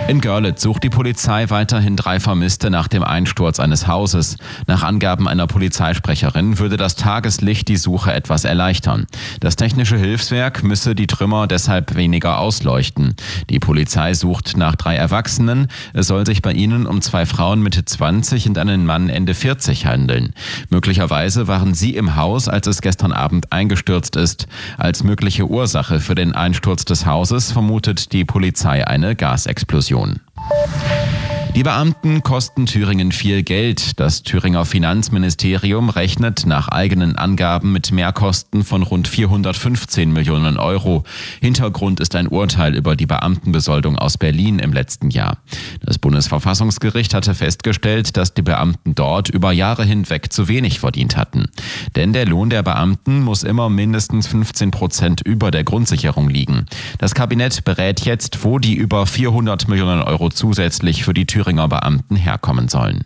In Görlitz sucht die Polizei weiterhin 3 Vermisste nach dem Einsturz eines Hauses. Nach Angaben einer Polizeisprecherin würde das Tageslicht die Suche etwas erleichtern. Das technische Hilfswerk müsse die Trümmer deshalb weniger ausleuchten. Die Polizei sucht nach 3 Erwachsenen. Es soll sich bei ihnen um 2 Frauen Mitte 20 und einen Mann Ende 40 handeln. Möglicherweise waren sie im Haus, als es gestern Abend eingestürzt ist. Als mögliche Ursache für den Einsturz des Hauses vermutet die Polizei eine Gasexplosion. Die Beamten kosten Thüringen viel Geld. Das Thüringer Finanzministerium rechnet nach eigenen Angaben mit Mehrkosten von rund 415 Millionen Euro. Hintergrund ist ein Urteil über die Beamtenbesoldung aus Berlin im letzten Jahr. Das Bundesverfassungsgericht hatte festgestellt, dass die Beamten dort über Jahre hinweg zu wenig verdient hatten. Denn der Lohn der Beamten muss immer mindestens 15% über der Grundsicherung liegen. Das Kabinett berät jetzt, wo die über 400 Millionen Euro zusätzlich für die Thüringer Beamten herkommen sollen.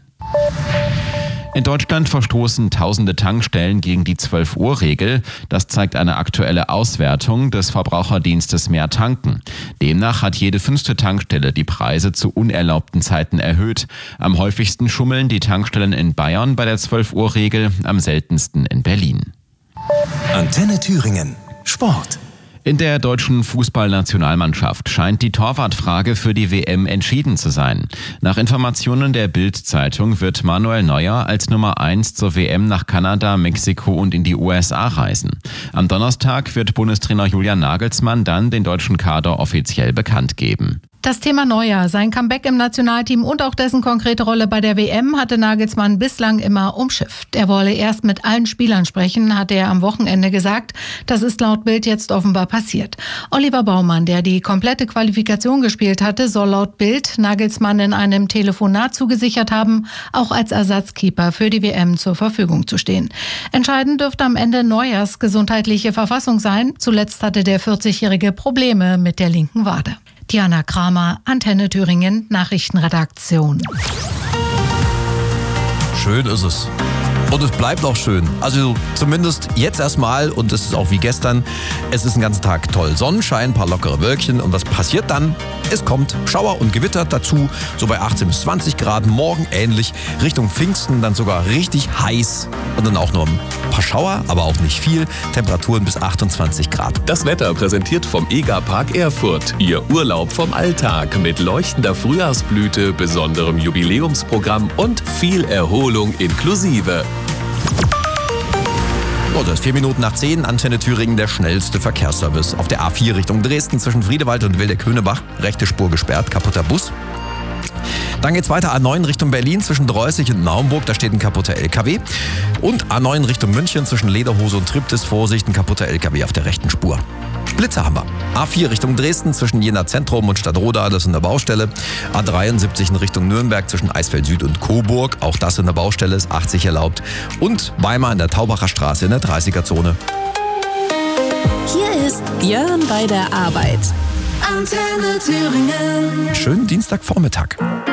In Deutschland verstoßen tausende Tankstellen gegen die 12-Uhr-Regel. Das zeigt eine aktuelle Auswertung des Verbraucherdienstes Mehr Tanken. Demnach hat jede 5. Tankstelle die Preise zu unerlaubten Zeiten erhöht. Am häufigsten schummeln die Tankstellen in Bayern bei der 12-Uhr-Regel, am seltensten in Berlin. Antenne Thüringen. Sport. In der deutschen Fußballnationalmannschaft scheint die Torwartfrage für die WM entschieden zu sein. Nach Informationen der Bild-Zeitung wird Manuel Neuer als Nummer 1 zur WM nach Kanada, Mexiko und in die USA reisen. Am Donnerstag wird Bundestrainer Julian Nagelsmann dann den deutschen Kader offiziell bekannt geben. Das Thema Neuer, sein Comeback im Nationalteam und auch dessen konkrete Rolle bei der WM hatte Nagelsmann bislang immer umschifft. Er wolle erst mit allen Spielern sprechen, hatte er am Wochenende gesagt. Das ist laut Bild jetzt offenbar passiert. Oliver Baumann, der die komplette Qualifikation gespielt hatte, soll laut Bild Nagelsmann in einem Telefonat zugesichert haben, auch als Ersatzkeeper für die WM zur Verfügung zu stehen. Entscheidend dürfte am Ende Neuers gesundheitliche Verfassung sein. Zuletzt hatte der 40-Jährige Probleme mit der linken Wade. Diana Kramer, Antenne Thüringen, Nachrichtenredaktion. Schön ist es. Und es bleibt auch schön. Also zumindest jetzt erstmal, und es ist auch wie gestern, es ist den ganzen Tag toll. Sonnenschein, ein paar lockere Wölkchen. Und was passiert dann? Es kommt Schauer und Gewitter dazu, so bei 18 bis 20 Grad. Morgen ähnlich, Richtung Pfingsten dann sogar richtig heiß. Und dann auch nur ein paar Schauer, aber auch nicht viel. Temperaturen bis 28 Grad. Das Wetter präsentiert vom EGA-Park Erfurt. Ihr Urlaub vom Alltag mit leuchtender Frühjahrsblüte, besonderem Jubiläumsprogramm und viel Erholung inklusive. Oh, das ist 4 Minuten nach 10, Antenne Thüringen, der schnellste Verkehrsservice. Auf der A4 Richtung Dresden zwischen Friedewald und Wildeck-Hönebach, rechte Spur gesperrt, kaputter Bus. Dann geht's weiter A9 Richtung Berlin zwischen Dreußig und Naumburg, da steht ein kaputter LKW. Und A9 Richtung München zwischen Lederhose und Triptis, Vorsicht, ein kaputter LKW auf der rechten Spur. Blitze haben wir. A4 Richtung Dresden zwischen Jena Zentrum und Stadtroda, das ist in der Baustelle. A73 in Richtung Nürnberg zwischen Eisfeld Süd und Coburg, auch das in der Baustelle, ist 80 erlaubt. Und Weimar in der Taubacher Straße in der 30er-Zone. Hier ist Jörn bei der Arbeit. Antenne Thüringen. Schönen Dienstagvormittag.